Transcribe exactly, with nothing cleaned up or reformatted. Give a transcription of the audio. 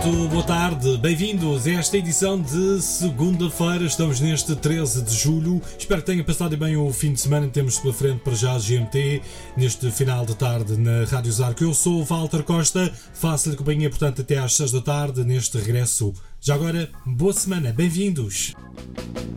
Muito boa tarde, bem-vindos a esta edição de segunda-feira. Estamos neste treze de julho. Espero que tenha passado bem o fim de semana. Temos pela frente para já a G M T neste final de tarde na Rádio Zarco. Eu sou o Walter Costa, faço-lhe companhia, portanto, até às seis da tarde neste regresso. Já agora, boa semana, bem-vindos.